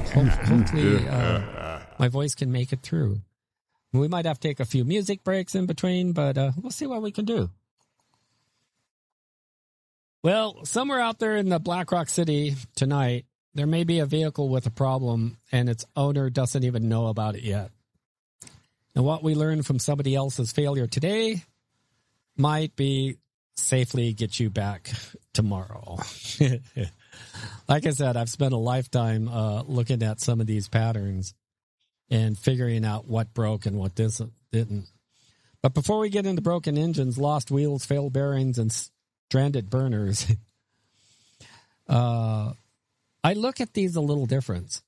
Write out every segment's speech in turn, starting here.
Hopefully my voice can make it through. We might have to take a few music breaks in between, but we'll see what we can do. Well, somewhere out there in the Black Rock City tonight, there may be a vehicle with a problem, and its owner doesn't even know about it yet. And what we learned from somebody else's failure today might be safely get you back tomorrow. Like I said, I've spent a lifetime looking at some of these patterns and figuring out what broke and what didn't. But before we get into broken engines, lost wheels, failed bearings, and stranded burners, I look at these a little different.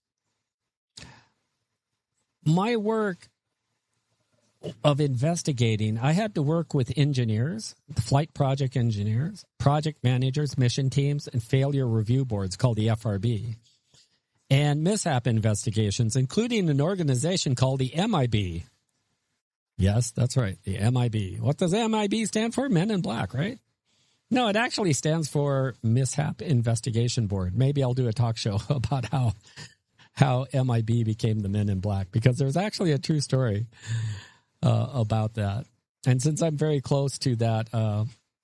My work of investigating, I had to work with engineers, flight project engineers, project managers, mission teams, and failure review boards called the FRB, and mishap investigations, including an organization called the MIB. Yes, that's right, the MIB. What does MIB stand for? Men in Black, right? No, it actually stands for Mishap Investigation Board. Maybe I'll do a talk show about how MIB became the Men in Black, because there's actually a true story about that. And since I'm very close to that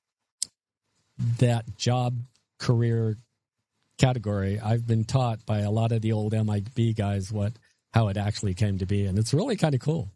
job career category, I've been taught by a lot of the old MIB guys how it actually came to be, and it's really kind of cool.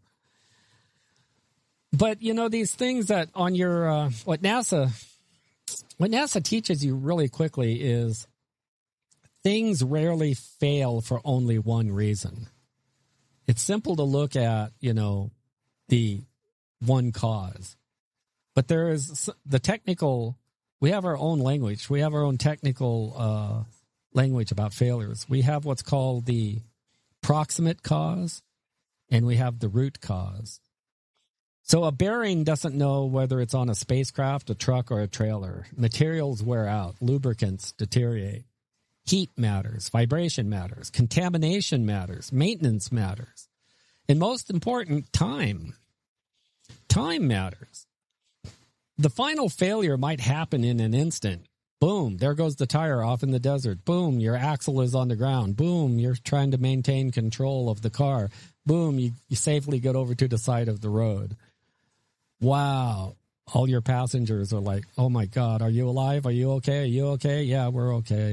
But you know, these things that on your what NASA teaches you really quickly is things rarely fail for only one reason. It's simple to look at, the one cause. But there is the technical, we have our own language. We have our own technical language about failures. We have what's called the proximate cause, and we have the root cause. So a bearing doesn't know whether it's on a spacecraft, a truck, or a trailer. Materials wear out. Lubricants deteriorate. Heat matters. Vibration matters. Contamination matters. Maintenance matters. And most important, time. Time matters. The final failure might happen in an instant. Boom, there goes the tire off in the desert. Boom, your axle is on the ground. Boom, you're trying to maintain control of the car. Boom, you safely get over to the side of the road. Wow, all your passengers are like, oh my God, are you alive? Are you okay? Are you okay? Yeah, we're okay.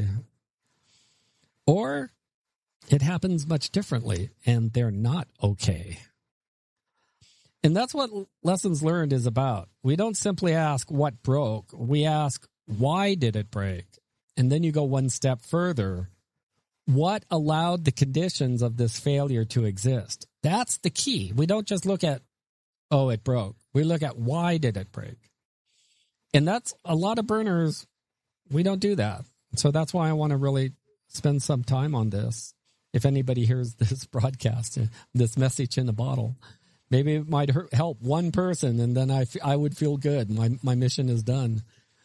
Or it happens much differently, and they're not okay. And that's what Lessons Learned is about. We don't simply ask what broke. We ask, why did it break? And then you go one step further. What allowed the conditions of this failure to exist? That's the key. We don't just look at, oh, it broke. We look at why did it break? And that's a lot of burners. We don't do that. So that's why I want to really spend some time on this. If anybody hears this broadcast, this message in a bottle, maybe it might help one person, and then I would feel good. My mission is done.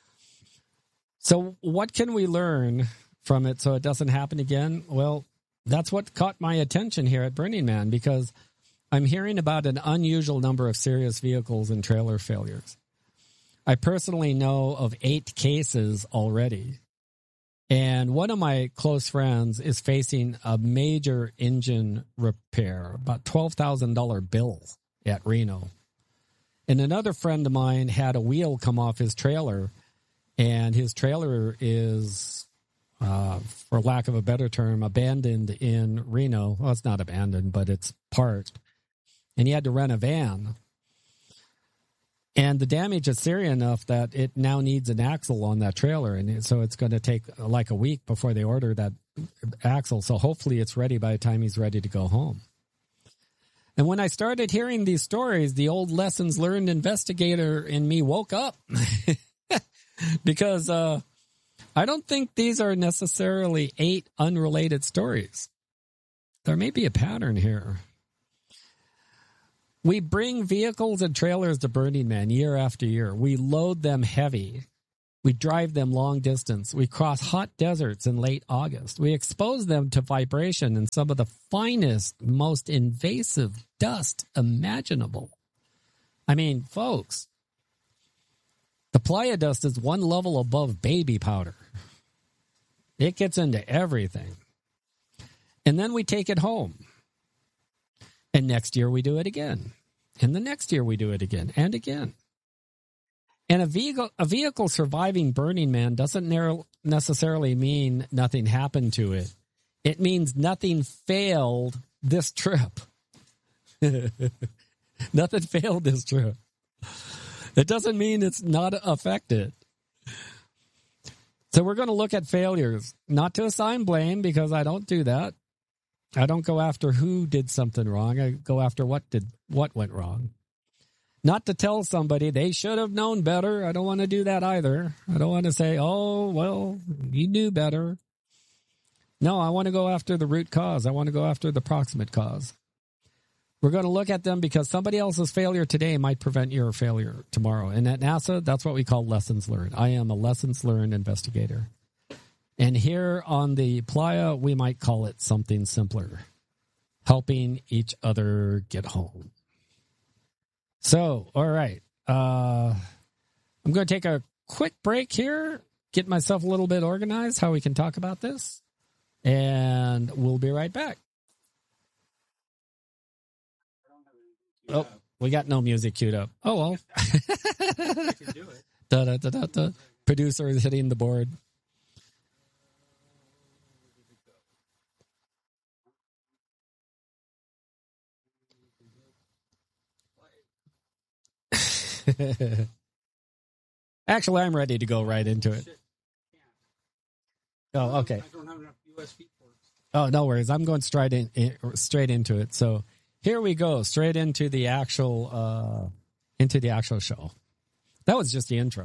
So what can we learn from it so it doesn't happen again? Well, that's what caught my attention here at Burning Man, because I'm hearing about an unusual number of serious vehicles and trailer failures. I personally know of 8 cases already. And one of my close friends is facing a major engine repair, about $12,000 bill at Reno. And another friend of mine had a wheel come off his trailer, and his trailer is, for lack of a better term, abandoned in Reno. Well, it's not abandoned, but it's parked. And he had to rent a van. And the damage is serious enough that it now needs an axle on that trailer. And so it's going to take like a week before they order that axle. So hopefully it's ready by the time he's ready to go home. And when I started hearing these stories, the old Lessons Learned investigator in me woke up. Because I don't think these are necessarily 8 unrelated stories. There may be a pattern here. We bring vehicles and trailers to Burning Man year after year. We load them heavy. We drive them long distance. We cross hot deserts in late August. We expose them to vibration and some of the finest, most invasive dust imaginable. I mean, folks, the playa dust is one level above baby powder. It gets into everything. And then we take it home. And next year we do it again. And the next year we do it again and again. And a vehicle surviving Burning Man doesn't necessarily mean nothing happened to it. It means nothing failed this trip. Nothing failed this trip. It doesn't mean it's not affected. So we're going to look at failures, not to assign blame, because I don't do that. I don't go after who did something wrong. I go after what went wrong. Not to tell somebody they should have known better. I don't want to do that either. I don't want to say, oh, well, you knew better. No, I want to go after the root cause. I want to go after the proximate cause. We're going to look at them because somebody else's failure today might prevent your failure tomorrow. And at NASA, that's what we call lessons learned. I am a lessons learned investigator. And here on the Playa, we might call it something simpler. Helping each other get home. So, all right. I'm going to take a quick break here, get myself a little bit organized, how we can talk about this. And we'll be right back. Oh, we got no music queued up. Oh, well. I can do it. Da, da, da, da, da. Producer is hitting the board. Actually, I'm ready to go right into it. Oh, okay. I don't have enough USB ports. Oh, no worries. I'm going straight into it. So here we go, straight into the actual show. That was just the intro.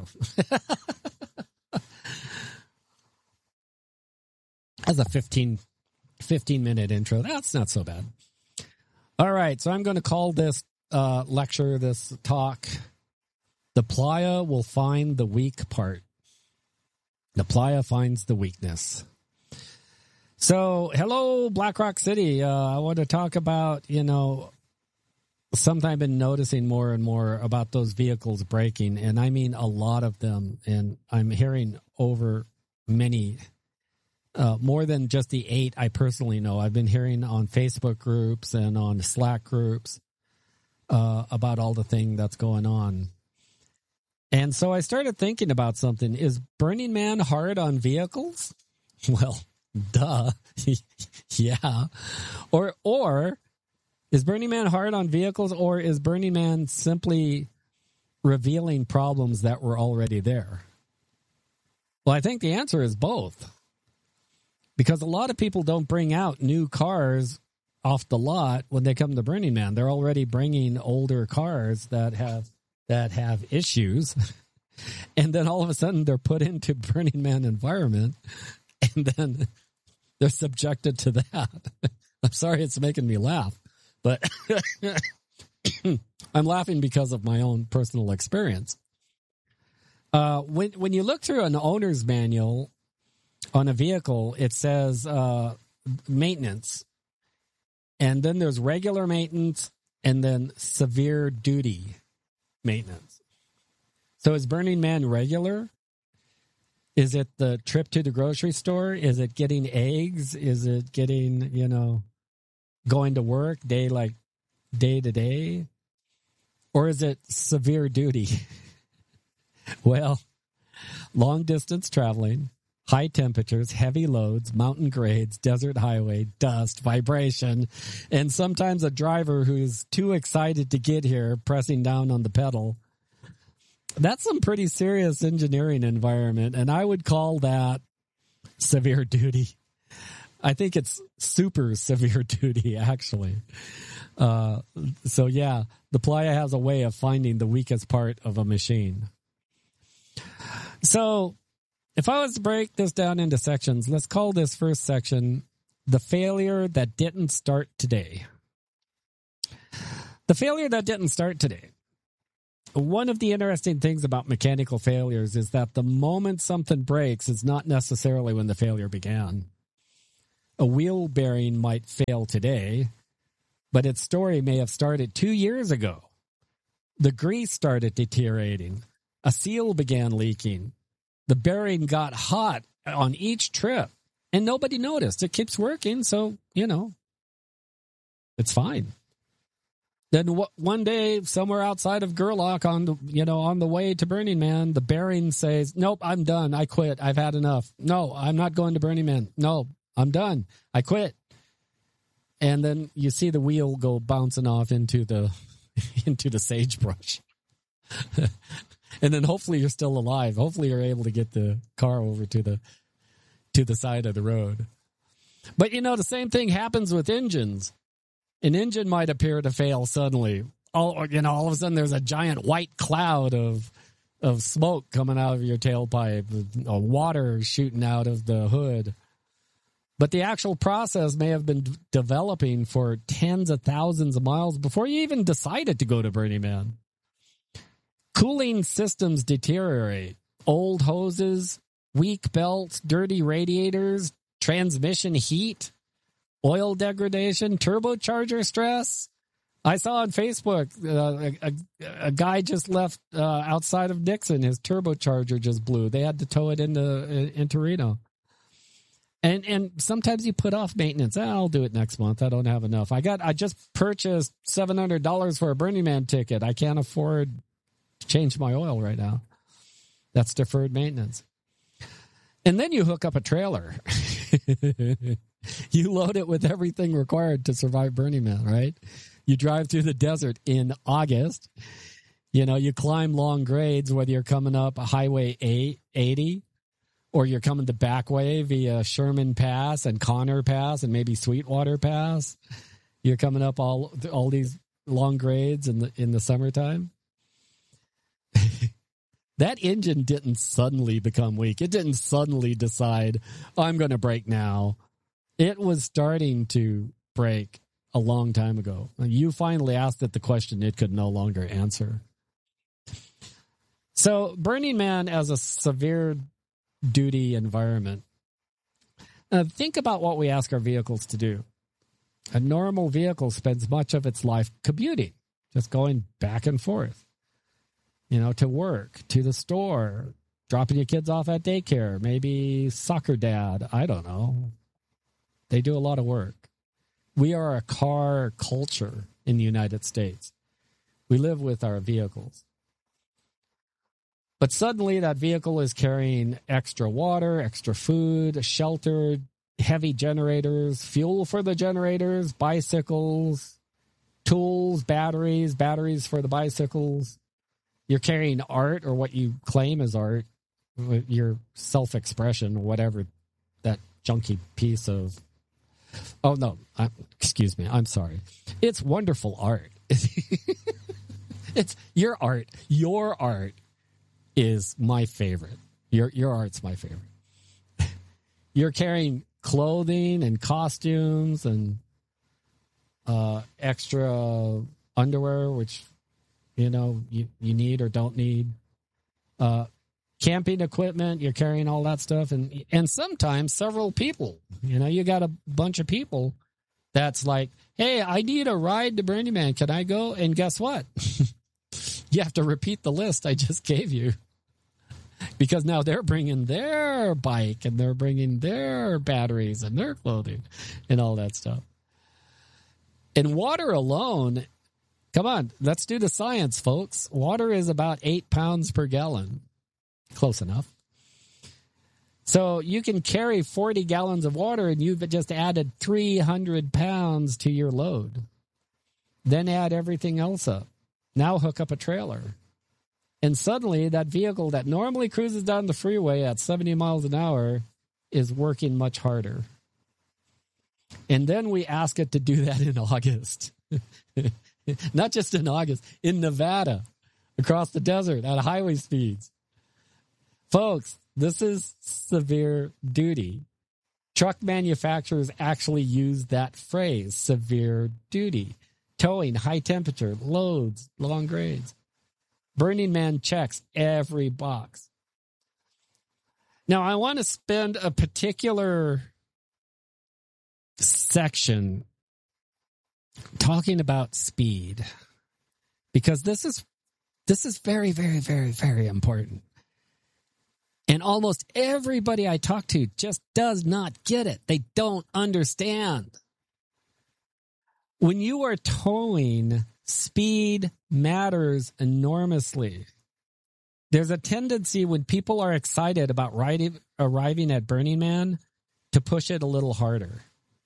That's a 15-minute intro. That's not so bad. All right, so I'm going to call this lecture, this talk, "The Playa Will Find the Weak Part." The Playa finds the weakness. So, hello, Black Rock City. I want to talk about, something I've been noticing more and more about those vehicles braking, and I mean a lot of them, and I'm hearing over many, more than just the 8 I personally know. I've been hearing on Facebook groups and on Slack groups about all the thing that's going on. And so I started thinking about something. Is Burning Man hard on vehicles? Well, duh. Yeah. Or is Burning Man hard on vehicles, or is Burning Man simply revealing problems that were already there? Well, I think the answer is both. Because a lot of people don't bring out new cars off the lot when they come to Burning Man. They're already bringing older cars that have issues, and then all of a sudden they're put into Burning Man environment, and then they're subjected to that. I'm sorry it's making me laugh, but I'm laughing because of my own personal experience. When you look through an owner's manual on a vehicle, it says maintenance, and then there's regular maintenance, and then severe duty maintenance. So is Burning Man regular? Is it the trip to the grocery store? Is it getting eggs? Is it getting, going to work day to day? Or is it severe duty? Well, long distance traveling, high temperatures, heavy loads, mountain grades, desert highway, dust, vibration, and sometimes a driver who's too excited to get here pressing down on the pedal. That's some pretty serious engineering environment, and I would call that severe duty. I think it's super severe duty, actually. So, yeah, the Playa has a way of finding the weakest part of a machine. So, if I was to break this down into sections, let's call this first section "The Failure That Didn't Start Today." The failure that didn't start today. One of the interesting things about mechanical failures is that the moment something breaks is not necessarily when the failure began. A wheel bearing might fail today, but its story may have started 2 years ago. The grease started deteriorating. A seal began leaking. The bearing got hot on each trip. And nobody noticed. It keeps working, so, it's fine. Then one day, somewhere outside of Gerlach on the way to Burning Man, the bearing says, "Nope, I'm done. I quit. I've had enough. No, I'm not going to Burning Man. No, I'm done. I quit." And then you see the wheel go bouncing off into the sagebrush. And then hopefully you're still alive. Hopefully you're able to get the car over to the side of the road. But the same thing happens with engines. An engine might appear to fail suddenly. All of a sudden there's a giant white cloud of smoke coming out of your tailpipe, water shooting out of the hood. But the actual process may have been developing for tens of thousands of miles before you even decided to go to Burning Man. Cooling systems deteriorate. Old hoses, weak belts, dirty radiators, transmission heat, oil degradation, turbocharger stress. I saw on Facebook a guy just left outside of Nixon. His turbocharger just blew. They had to tow it into Reno. And sometimes you put off maintenance. I'll do it next month. I don't have enough. I just purchased $700 for a Burning Man ticket. I can't afford to change my oil right now. That's deferred maintenance. And then you hook up a trailer. You load it with everything required to survive Burning Man, right? You drive through the desert in August. You climb long grades, whether you're coming up Highway 80 or you're coming the back way via Sherman Pass and Connor Pass and maybe Sweetwater Pass. You're coming up all these long grades in the summertime. That engine didn't suddenly become weak. It didn't suddenly decide, I'm going to brake now. It was starting to break a long time ago. You finally asked it the question it could no longer answer. So Burning Man as a severe duty environment. Think about what we ask our vehicles to do. A normal vehicle spends much of its life commuting, just going back and forth, to work, to the store, dropping your kids off at daycare, maybe soccer dad. I don't know. They do a lot of work. We are a car culture in the United States. We live with our vehicles. But suddenly that vehicle is carrying extra water, extra food, shelter, heavy generators, fuel for the generators, bicycles, tools, batteries for the bicycles. You're carrying art, or what you claim is art, your self-expression, whatever that junky piece of... Oh, no. Excuse me. I'm sorry. It's wonderful art. It's your art. Your art is my favorite. Your art's my favorite. You're carrying clothing and costumes and extra underwear, which, you need or don't need. Camping equipment, you're carrying all that stuff. And sometimes several people, you got a bunch of people that's like, hey, I need a ride to Burning Man. Can I go? And guess what? You have to repeat the list I just gave you. Because now they're bringing their bike and they're bringing their batteries and their clothing and all that stuff. And water alone, come on, let's do the science, folks. Water is about 8 pounds per gallon. Close enough. So you can carry 40 gallons of water and you've just added 300 pounds to your load. Then add everything else up. Now hook up a trailer. And suddenly that vehicle that normally cruises down the freeway at 70 miles an hour is working much harder. And then we ask it to do that in August. Not just in August, in Nevada, across the desert at highway speeds. Folks, this is severe duty. Truck manufacturers actually use that phrase, severe duty. Towing, high temperature, loads, long grades. Burning Man checks every box. Now, I want to spend a particular section talking about speed, because this is very, very, very, very important. And almost everybody I talk to just does not get it. They don't understand. When you are towing, speed matters enormously. There's a tendency when people are excited about arriving at Burning Man to push it a little harder.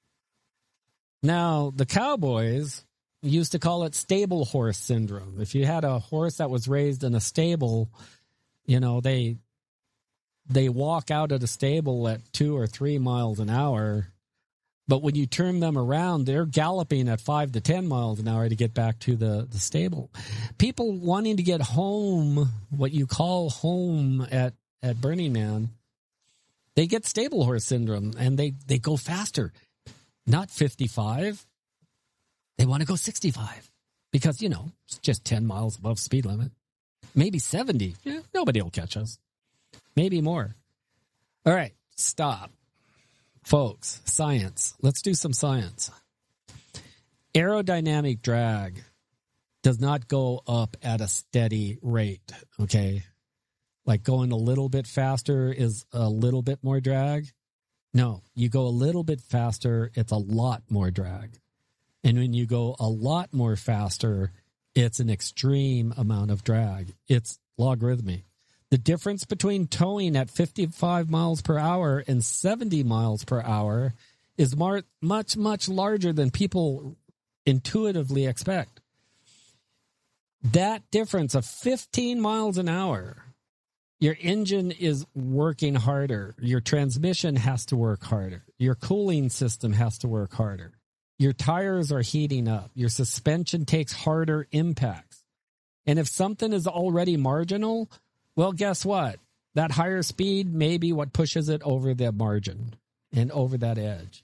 Now, the cowboys used to call it stable horse syndrome. If you had a horse that was raised in a stable, they walk out of the stable at 2 or 3 miles an hour. But when you turn them around, they're galloping at 5 to 10 miles an hour to get back to the stable. People wanting to get home, what you call home at Burning Man, they get stable horse syndrome and they go faster. Not 55. They want to go 65 because, it's just 10 miles above speed limit. Maybe 70. Yeah, nobody will catch us. Maybe more. All right, stop. Folks, science. Let's do some science. Aerodynamic drag does not go up at a steady rate, okay? Like going a little bit faster is a little bit more drag. No, you go a little bit faster, it's a lot more drag. And when you go a lot more faster, it's an extreme amount of drag. It's logarithmic. The difference between towing at 55 miles per hour and 70 miles per hour is much, much larger than people intuitively expect. That difference of 15 miles an hour, your engine is working harder. Your transmission has to work harder. Your cooling system has to work harder. Your tires are heating up. Your suspension takes harder impacts. And if something is already marginal, well, guess what? That higher speed may be what pushes it over the margin and over that edge.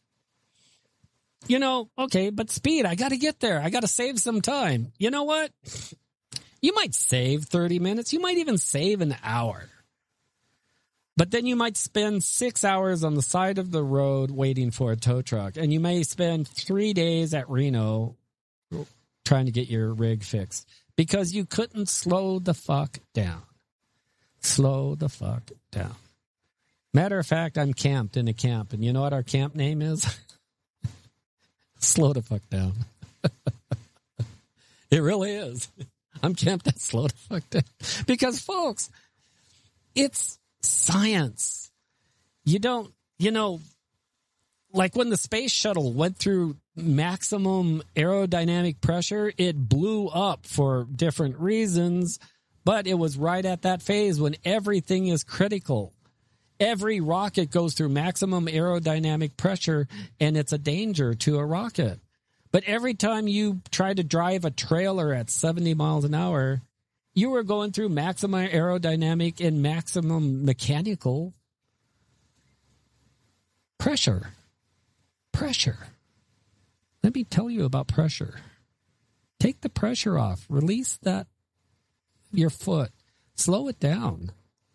Okay, but speed, I got to get there. I got to save some time. You know what? You might save 30 minutes. You might even save an hour. But then you might spend 6 hours on the side of the road waiting for a tow truck. And you may spend 3 days at Reno trying to get your rig fixed because you couldn't slow the fuck down. Slow the fuck down. Matter of fact, I'm camped in a camp. And you know what our camp name is? Slow the fuck down. It really is. I'm camped at Slow the fuck down. Because, folks, it's science. You don't, like when the space shuttle went through maximum aerodynamic pressure, it blew up for different reasons, but it was right at that phase when everything is critical. Every rocket goes through maximum aerodynamic pressure, and it's a danger to a rocket. But every time you try to drive a trailer at 70 miles an hour, you were going through maximum aerodynamic and maximum mechanical pressure. Pressure. Let me tell you about pressure. Take the pressure off. Release your foot. Slow it down.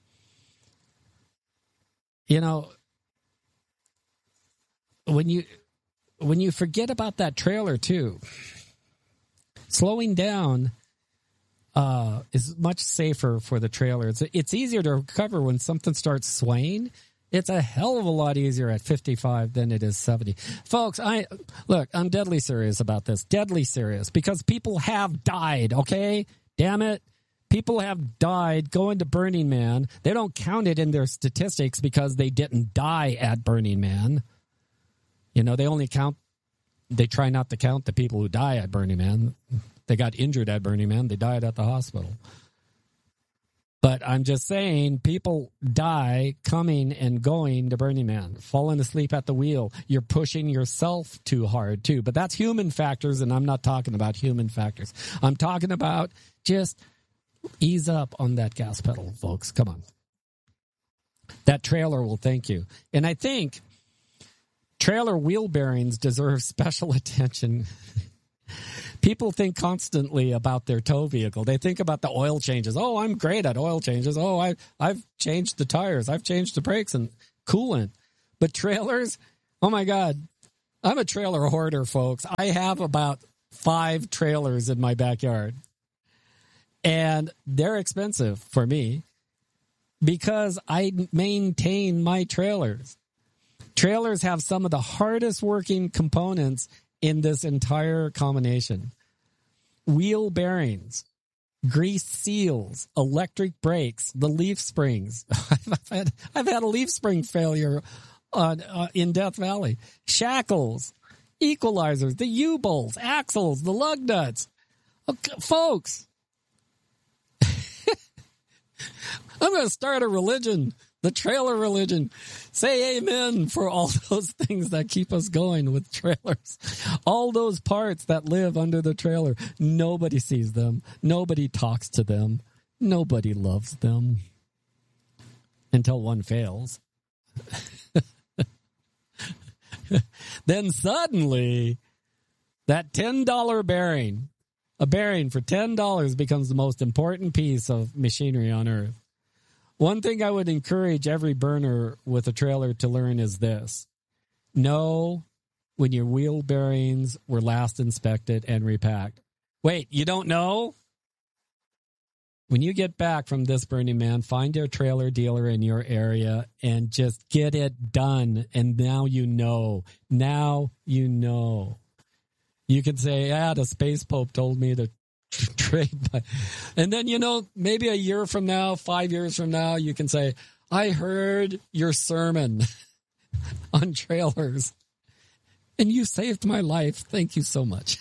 When you forget about that trailer too, slowing down is much safer for the trailer. It's easier to recover when something starts swaying. It's a hell of a lot easier at 55 than it is 70. Folks, I'm deadly serious about this. Deadly serious. Because people have died, okay? Damn it. People have died going to Burning Man. They don't count it in their statistics because they didn't die at Burning Man. They try not to count the people who die at Burning Man. They got injured at Burning Man. They died at the hospital. But I'm just saying, people die coming and going to Burning Man, falling asleep at the wheel. You're pushing yourself too hard, too. But that's human factors, and I'm not talking about human factors. I'm talking about just ease up on that gas pedal, folks. Come on. That trailer will thank you. And I think trailer wheel bearings deserve special attention. People think constantly about their tow vehicle. They think about the oil changes. Oh, I'm great at oil changes. Oh, I've changed the tires. I've changed the brakes and coolant. But trailers, oh my God, I'm a trailer hoarder, folks. I have about 5 trailers in my backyard. And they're expensive for me. because I maintain my trailers. Trailers have some of the hardest working components in this entire combination. Wheel bearings, grease seals, electric brakes, the leaf springs. I've had a leaf spring failure in Death Valley. Shackles, equalizers, the U-bolts, axles, the lug nuts. Okay, folks, I'm going to start a religion, the trailer religion. Say amen for all those things that keep us going with trailers. All those parts that live under the trailer. Nobody sees them. Nobody talks to them. Nobody loves them. Until one fails. Then suddenly, that $10 bearing, a bearing for $10 becomes the most important piece of machinery on earth. One thing I would encourage every burner with a trailer to learn is this. Know when your wheel bearings were last inspected and repacked. Wait, you don't know? When you get back from this Burning Man, find your trailer dealer in your area and just get it done. And now you know. Now you know. You can say, the Space Pope told me to trade by. And then, maybe a year from now, 5 years from now, you can say, I heard your sermon on trailers and you saved my life. Thank you so much.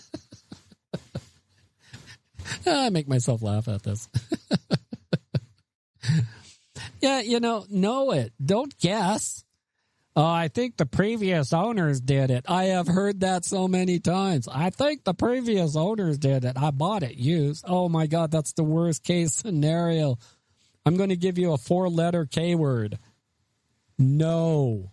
I make myself laugh at this. Yeah, know it. Don't guess. Oh, I think the previous owners did it. I have heard that so many times. I think the previous owners did it. I bought it used. Oh my God, that's the worst case scenario. I'm going to give you a 4-letter K word. No.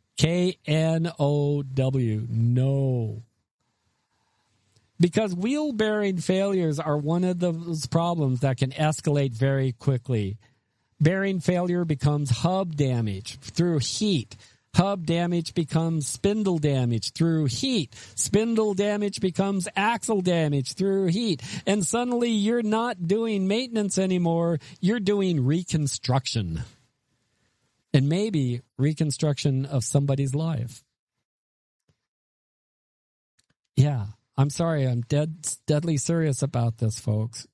K-N-O-W. No. Because wheel bearing failures are one of those problems that can escalate very quickly. Bearing failure becomes hub damage through heat. Hub damage becomes spindle damage through heat. Spindle damage becomes axle damage through heat. And suddenly you're not doing maintenance anymore. You're doing reconstruction. And maybe reconstruction of somebody's life. Yeah, I'm sorry. I'm deadly serious about this, folks.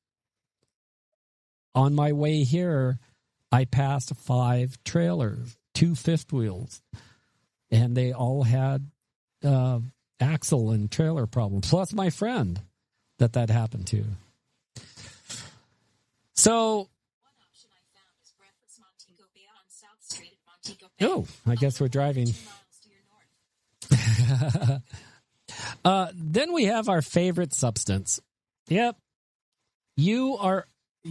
On my way here, I passed 5 trailers, 2 fifth wheels. And they all had axle and trailer problems, plus my friend that happened to. So, one option I found is Breakfast Montego Bay on South Street at Montego Bay. Oh, I guess we're driving. 2 miles to your north. Then we have our favorite substance. Yep, you are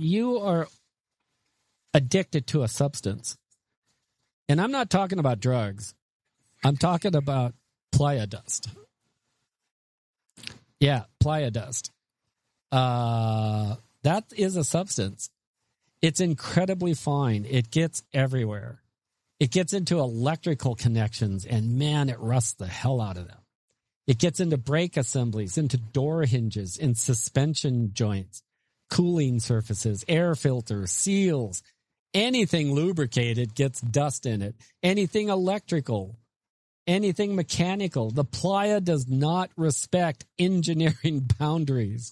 addicted to a substance, and I'm not talking about drugs. I'm talking about playa dust. Yeah, playa dust. That is a substance. It's incredibly fine. It gets everywhere. It gets into electrical connections, and man, it rusts the hell out of them. It gets into brake assemblies, into door hinges, in suspension joints, cooling surfaces, air filters, seals. Anything lubricated gets dust in it. Anything electrical. Anything mechanical. The playa does not respect engineering boundaries.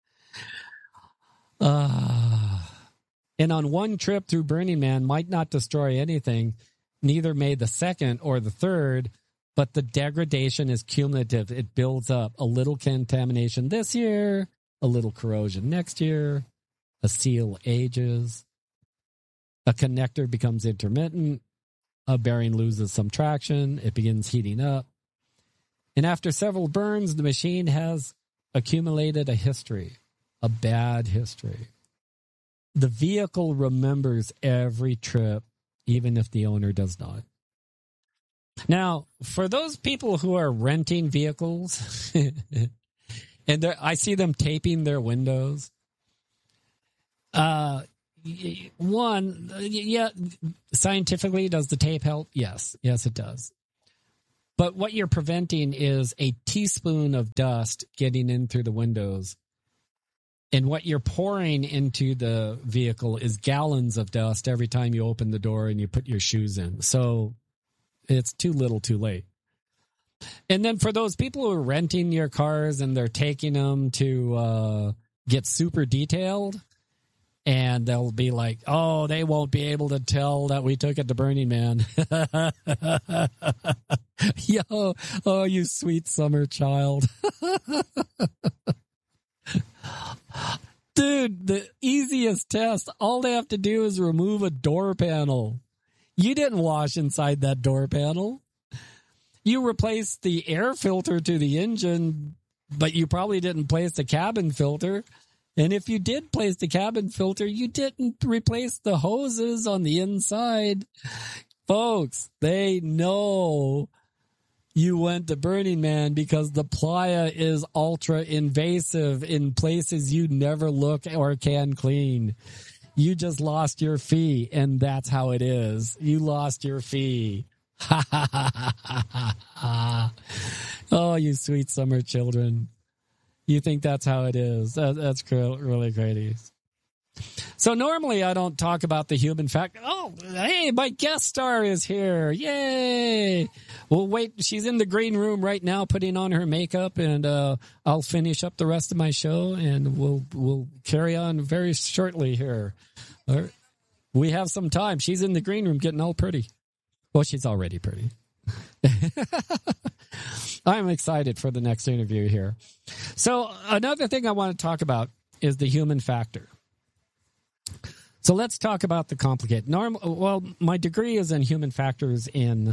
And on one trip through Burning Man might not destroy anything, neither may the second or the third, but the degradation is cumulative. It builds up. A little contamination this year, a little corrosion next year, a seal ages, a connector becomes intermittent, a bearing loses some traction, it begins heating up. And after several burns, the machine has accumulated a history, a bad history. The vehicle remembers every trip, even if the owner does not. Now, for those people who are renting vehicles, and I see them taping their windows, scientifically, does the tape help? Yes, it does. But what you're preventing is a teaspoon of dust getting in through the windows And what you're pouring into the vehicle is gallons of dust every time you open the door and you put your shoes in. So it's too little too late. And then for those people who are renting your cars and they're taking them to get super detailed, and they'll be like, oh, they won't be able to tell that we took it to Burning Man. Yo, oh, you sweet summer child. Dude, the easiest test, all they have to do is remove a door panel. You didn't wash inside that door panel. You replaced the air filter to the engine, but you probably didn't place the cabin filter. And if you did place the cabin filter, you didn't replace the hoses on the inside. Folks, they know you went to Burning Man because the playa is ultra invasive in places you never look or can clean. You just lost your fee, and that's how it is. You lost your fee. Oh, you sweet summer children. You think that's how it is. That's really crazy. So normally I don't talk about the human factor. Oh, hey, my guest star is here. Yay. We'll wait. She's in the green room right now putting on her makeup, and I'll finish up the rest of my show, and we'll carry on very shortly here. We have some time. She's in the green room getting all pretty. Well, she's already pretty. I'm excited for the next interview here. So another thing I want to talk about is the human factor. So let's talk about the complicated. Well, my degree is in human factors in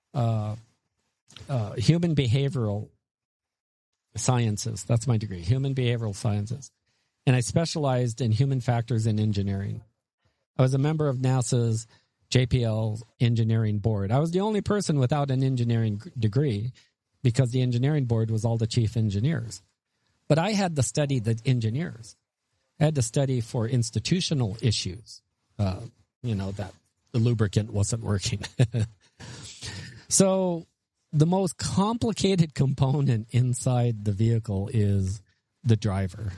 human behavioral sciences. That's my degree, human behavioral sciences. And I specialized in human factors in engineering. I was a member of NASA's JPL engineering board. I was the only person without an engineering degree because the engineering board was all the chief engineers. But I had to study the engineers. I had to study for institutional issues, that the lubricant wasn't working. So the most complicated component inside the vehicle is the driver.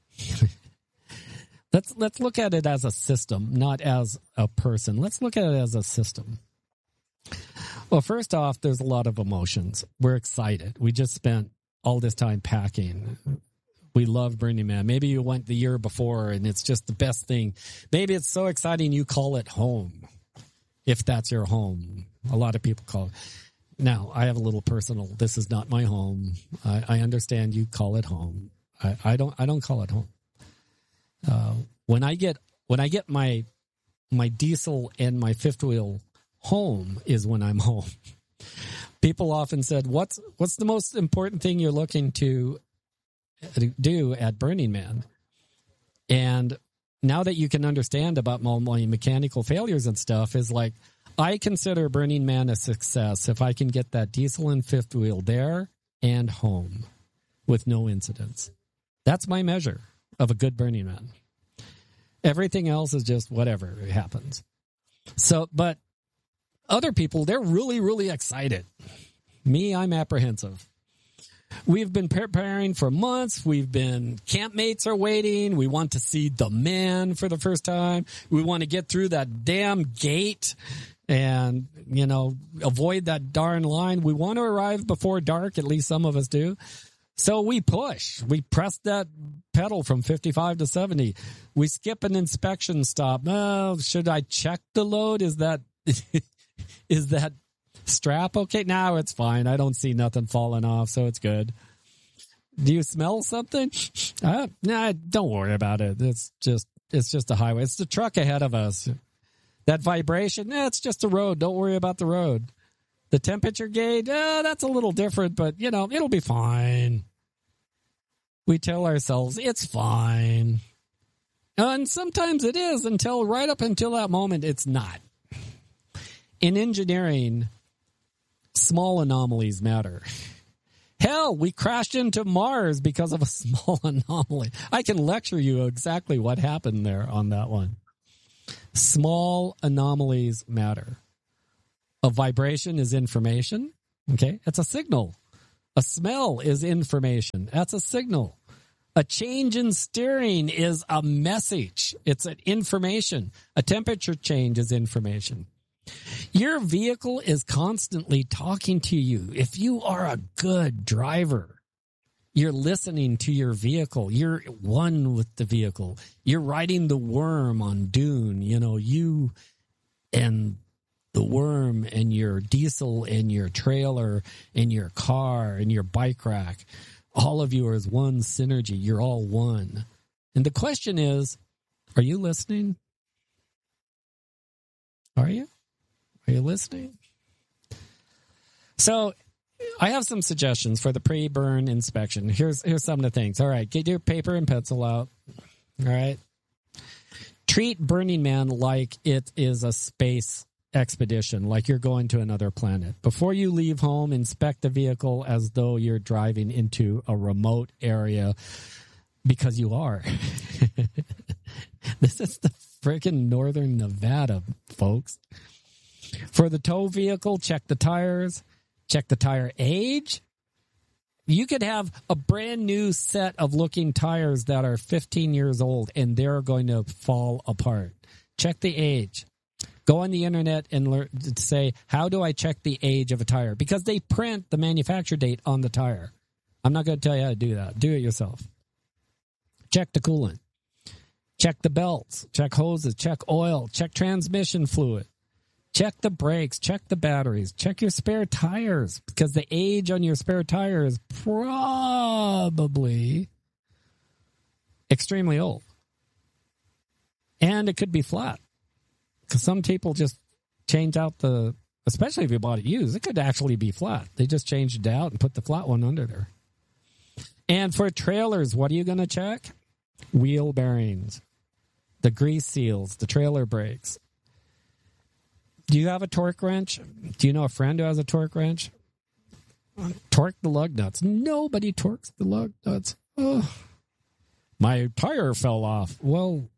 Let's look at it as a system, not as a person. Let's look at it as a system. Well, first off, there's a lot of emotions. We're excited. We just spent all this time packing. We love Burning Man. Maybe you went the year before and it's just the best thing. Maybe it's so exciting you call it home, if that's your home. A lot of people call it. Now, I have a little personal, this is not my home. I understand you call it home. I don't call it home. When I get my diesel and my fifth wheel home is when I'm home. People often said, what's the most important thing you're looking to do at Burning Man? And now that you can understand about my mechanical failures and stuff, is like, I consider Burning Man a success if I can get that diesel and fifth wheel there and home with no incidents. That's my measure of a good Burning Man. Everything else is just whatever happens. So, but other people, they're really, really excited. Me, I'm apprehensive. We've been preparing for months. Campmates are waiting. We want to see the man for the first time. We want to get through that damn gate and, avoid that darn line. We want to arrive before dark. At least some of us do. So we push. We press that pedal from 55 to 70. We skip an inspection stop. Oh, should I check the load? Is that strap okay? No, it's fine. I don't see nothing falling off, so it's good. Do you smell something? Nah, don't worry about it. It's just a highway. It's the truck ahead of us. That vibration, it's just a road. Don't worry about the road. The temperature gauge, that's a little different, but it'll be fine. We tell ourselves it's fine. And sometimes it is right up until that moment, it's not. In engineering, small anomalies matter. Hell, we crashed into Mars because of a small anomaly. I can lecture you exactly what happened there on that one. Small anomalies matter. A vibration is information. Okay, it's a signal. A smell is information. That's a signal. A change in steering is a message. It's an information. A temperature change is information. Your vehicle is constantly talking to you. If you are a good driver, you're listening to your vehicle. You're one with the vehicle. You're riding the worm on Dune. You know, you and the worm and your diesel and your trailer and your car and your bike rack. All of you are as one synergy. You're all one. And the question is, are you listening? Are you? Are you listening? So I have some suggestions for the pre-burn inspection. Here's some of the things. All right, get your paper and pencil out. All right. Treat Burning Man like it is a space expedition, like you're going to another planet. Before you leave home, inspect the vehicle as though you're driving into a remote area, because you are. This is the freaking northern Nevada, folks. For the tow vehicle, check the tires, check the tire age. You could have a brand new set of looking tires that are 15 years old and they're going to fall apart. Check the age. Go on the internet and learn to say, how do I check the age of a tire? Because they print the manufacture date on the tire. I'm not going to tell you how to do that. Do it yourself. Check the coolant. Check the belts. Check hoses. Check oil. Check transmission fluid. Check the brakes. Check the batteries. Check your spare tires, because the age on your spare tire is probably extremely old. And it could be flat. Because some people just change out especially if you bought it used, it could actually be flat. They just changed it out and put the flat one under there. And for trailers, what are you going to check? Wheel bearings, the grease seals, the trailer brakes. Do you have a torque wrench? Do you know a friend who has a torque wrench? Torque the lug nuts. Nobody torques the lug nuts. Oh, my tire fell off. Well,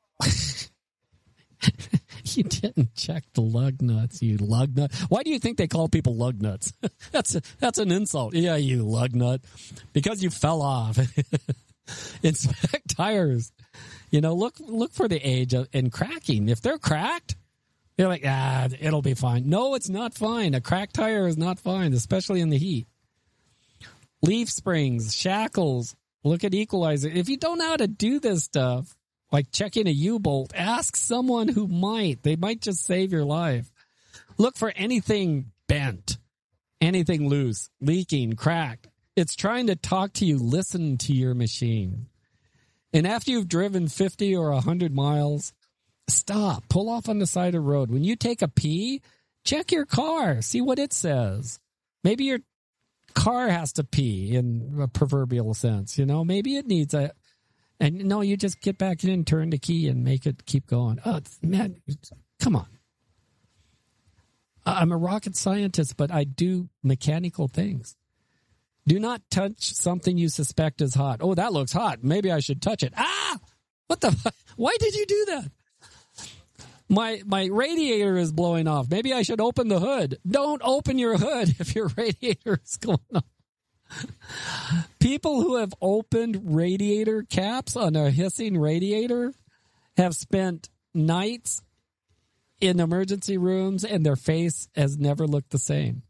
you didn't check the lug nuts, you lug nut. Why do you think they call people lug nuts? That's an insult. Yeah, you lug nut. Because you fell off. Inspect tires. You know, look for the age and cracking. If they're cracked, you're like, it'll be fine. No, it's not fine. A cracked tire is not fine, especially in the heat. Leaf springs, shackles. Look at equalizer. If you don't know how to do this stuff, like checking a U-bolt, ask someone who might. They might just save your life. Look for anything bent, anything loose, leaking, cracked. It's trying to talk to you. Listen to your machine. And after you've driven 50 or 100 miles, stop. Pull off on the side of the road. When you take a pee, check your car. See what it says. Maybe your car has to pee in a proverbial sense. You know, maybe it needs a... And no, you just get back in, turn the key, and make it keep going. Oh, man, come on. I'm a rocket scientist, but I do mechanical things. Do not touch something you suspect is hot. Oh, that looks hot. Maybe I should touch it. What the? Why did you do that? My radiator is blowing off. Maybe I should open the hood. Don't open your hood if your radiator is going off. People who have opened radiator caps on a hissing radiator have spent nights in emergency rooms and their face has never looked the same.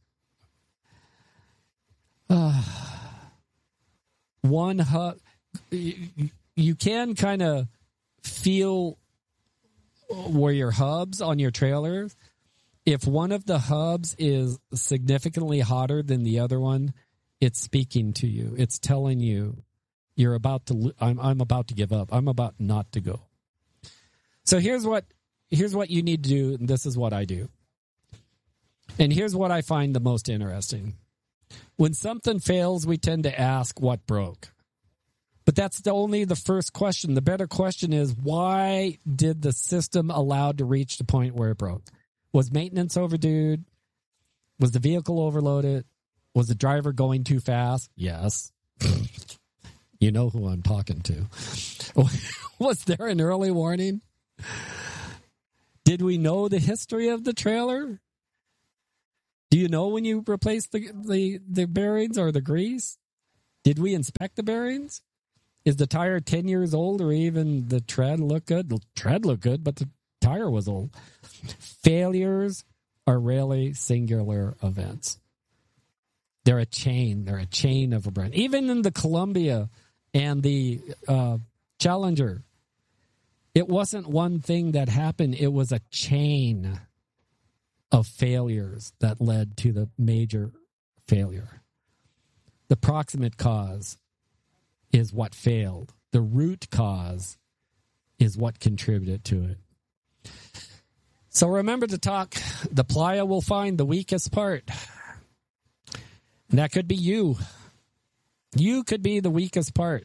One hub, you can kind of feel where your hubs on your trailer, if one of the hubs is significantly hotter than the other one, it's speaking to you. It's telling you you're about to. I'm about to give up. I'm about not to go. So here's what you need to do. And this is what I do. And here's what I find the most interesting. When something fails, we tend to ask what broke. But that's only the first question. The better question is, why did the system allow to reach the point where it broke? Was maintenance overdue? Was the vehicle overloaded? Was the driver going too fast? Yes. You know who I'm talking to. Was there an early warning? Did we know the history of the trailer? Do you know when you replaced the bearings or the grease? Did we inspect the bearings? Is the tire 10 years old, or even the tread look good? The tread looked good, but the tire was old. Failures are rarely singular events. They're a chain. They're a chain of a brand. Even in the Columbia and the Challenger, it wasn't one thing that happened. It was a chain of failures that led to the major failure. The proximate cause is what failed. The root cause is what contributed to it. So remember to talk. The playa will find the weakest part. And that could be you. You could be the weakest part.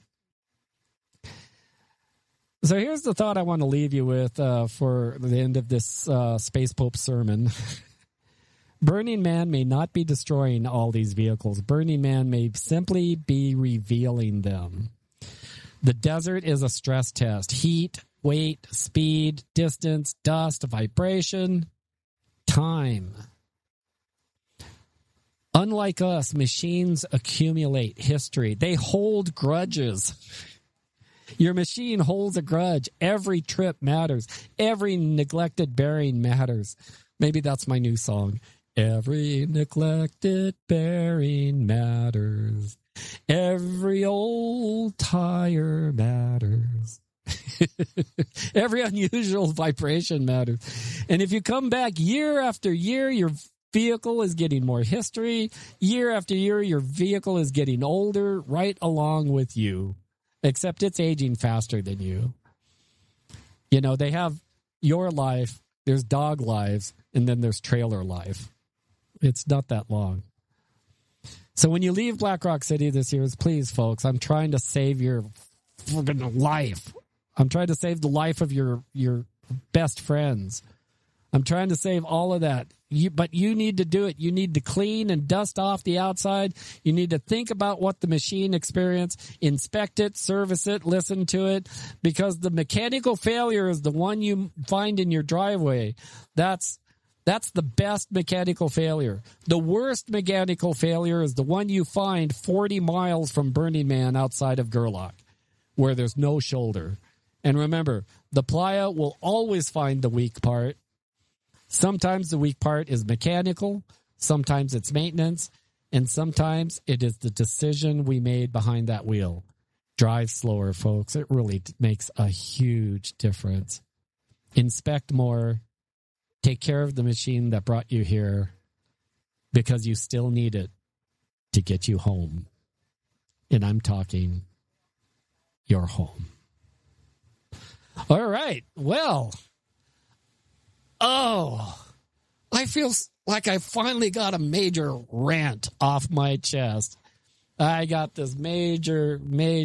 So here's the thought I want to leave you with for the end of this Space Pope sermon. Burning Man may not be destroying all these vehicles. Burning Man may simply be revealing them. The desert is a stress test. Heat, weight, speed, distance, dust, vibration, time. Unlike us, machines accumulate history. They hold grudges. Your machine holds a grudge. Every trip matters. Every neglected bearing matters. Maybe that's my new song. Every neglected bearing matters. Every old tire matters. Every unusual vibration matters. And if you come back year after year, your vehicle is getting more history. Year after year, your vehicle is getting older right along with you. Except it's aging faster than you. You know, they have your life, there's dog lives, and then there's trailer life. It's not that long. So when you leave Black Rock City this year, please, folks, I'm trying to save your friggin' life. I'm trying to save the life of your best friends. I'm trying to save all of that. But you need to do it. You need to clean and dust off the outside. You need to think about what the machine experienced, inspect it, service it, listen to it, because the mechanical failure is the one you find in your driveway. That's the best mechanical failure. The worst mechanical failure is the one you find 40 miles from Burning Man outside of Gerlach, where there's no shoulder. And remember, the playa will always find the weak part. Sometimes the weak part is mechanical, sometimes it's maintenance, and sometimes it is the decision we made behind that wheel. Drive slower, folks. It really makes a huge difference. Inspect more. Take care of the machine that brought you here, because you still need it to get you home. And I'm talking your home. All right. Well, I feel like I finally got a major rant off my chest. I got this major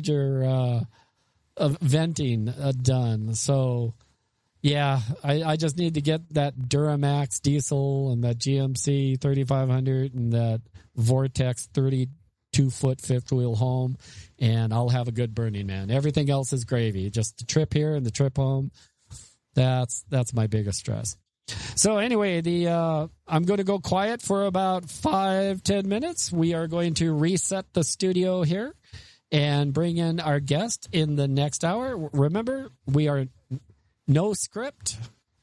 venting done. So, yeah, I just need to get that Duramax diesel and that GMC 3500 and that Vortex 32-foot fifth wheel home, and I'll have a good Burning Man. Everything else is gravy. Just the trip here and the trip home. That's my biggest stress. So anyway, I'm going to go quiet for about 5-10 minutes. We are going to reset the studio here and bring in our guest in the next hour. Remember, we are no script.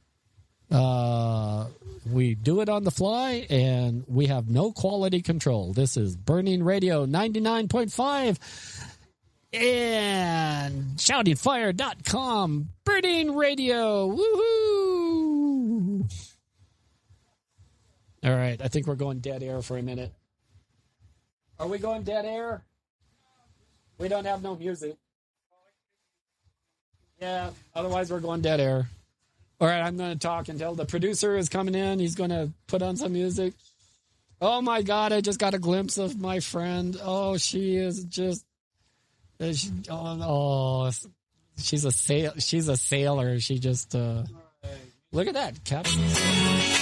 We do it on the fly, and we have no quality control. This is Burning Radio 99.5 and shoutingfire.com. Burning Radio. Woohoo! All right, I think we're going dead air for a minute. Are we going dead air? We don't have no music. Yeah, otherwise we're going dead air. All right, I'm going to talk until the producer is coming in. He's going to put on some music. Oh, my God, I just got a glimpse of my friend. Oh, she is just... she's a sailor. She just... Look at that, Captain.